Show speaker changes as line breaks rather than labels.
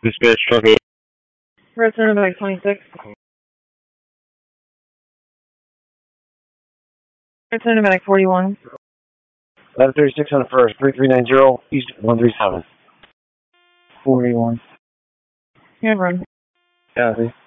Dispatch truck 8.
Red Center bag 26. Red Center bag 41.
1136 on the first, 3390, East 137.
41. Yeah, run.
Copy.